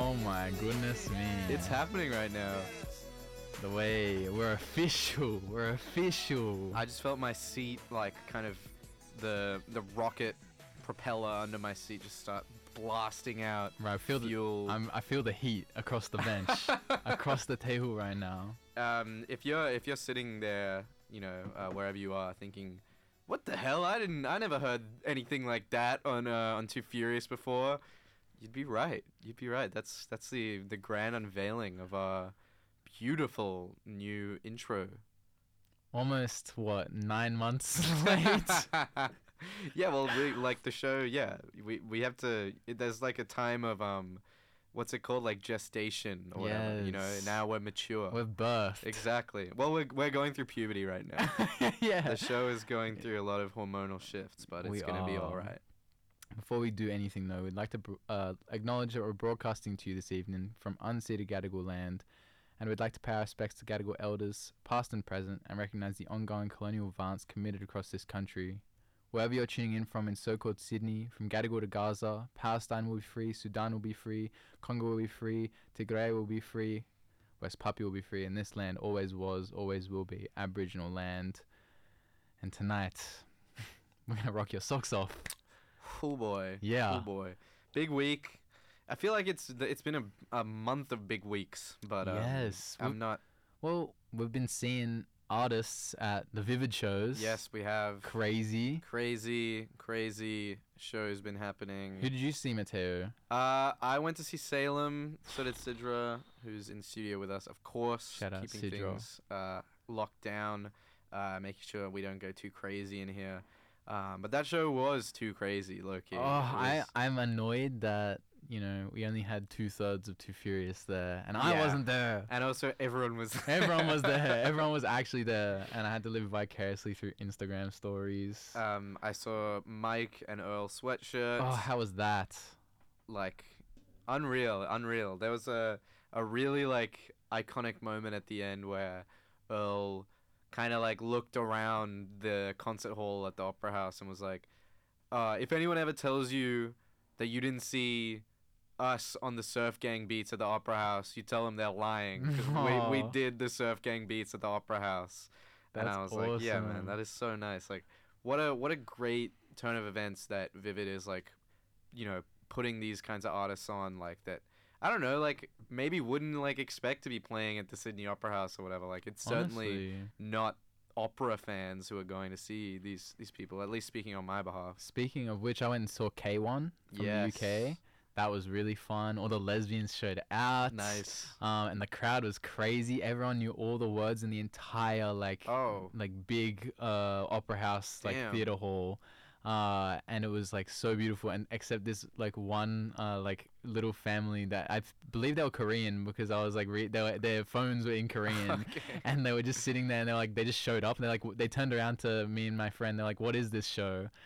Oh my goodness me. It's happening right now. The way we're official. We're official. I just felt my seat, like, kind of the rocket propeller under my seat just start blasting out. Right, I feel fuel. I feel the heat across the bench, across the table right now. If you're sitting there, wherever you are, thinking, what the hell? I never heard anything like that on Too Furious before. You'd be right. That's the grand unveiling of our beautiful new intro. Almost 9 months late. Yeah, well, we like the show. Yeah, we have to. There's like a time of what's it called, like gestation or whatever. Yes. Now we're mature. We're birthed. Exactly. Well, we're going through puberty right now. Yeah. The show is going through a lot of hormonal shifts, but it's gonna be all right. Before we do anything, though, we'd like to acknowledge that we're broadcasting to you this evening from unceded Gadigal land, and we'd like to pay our respects to Gadigal elders, past and present, and recognise the ongoing colonial advance committed across this country. Wherever you're tuning in from so-called Sydney, from Gadigal to Gaza, Palestine will be free, Sudan will be free, Congo will be free, Tigray will be free, West Papua will be free, and this land always was, always will be Aboriginal land. And tonight, we're going to rock your socks off. Oh boy. Yeah. Oh boy. Big week. I feel like it's been a month of big weeks, but yes. I'm not. Well, we've been seeing artists at the Vivid shows. Yes, we have. Crazy shows been happening. Who did you see, Mateo? I went to see Salem. So did Sidra, who's in studio with us, of course. Shout out keeping Sidra. things locked down, making sure we don't go too crazy in here. But that show was too crazy, low-key. I'm annoyed that, we only had 2/3 of Too Furious there, and I wasn't there. And also, everyone was Everyone was there. Everyone was actually there, and I had to live vicariously through Instagram stories. I saw Mike and Earl sweatshirts. Oh, how was that? Like, unreal. There was a really, like, iconic moment at the end where Earl kind of, like, looked around the concert hall at the Opera House and was like, if anyone ever tells you that you didn't see us on the Surf Gang beats at the Opera House, you tell them they're lying, because we did the Surf Gang beats at the Opera House. That's and I was awesome. like, yeah, man, that is so nice. Like, what a great turn of events that Vivid is, like, putting these kinds of artists on, like, that, I don't know, like, maybe wouldn't, like, expect to be playing at the Sydney Opera House or whatever. Like, it's certainly Honestly. not opera fans who are going to see these people, at least speaking on my behalf. Speaking of which, I went and saw K1 from Yes. the UK. That was really fun. All the lesbians showed out. Nice. And the crowd was crazy. Everyone knew all the words in the entire big opera house, like Damn. theater hall. And it was like so beautiful, and except this like one little family that I believe they were Korean, because I was like their phones were in Korean. Okay. And they were just sitting there, and they just showed up, and they turned around to me and my friend, they're like, what is this show?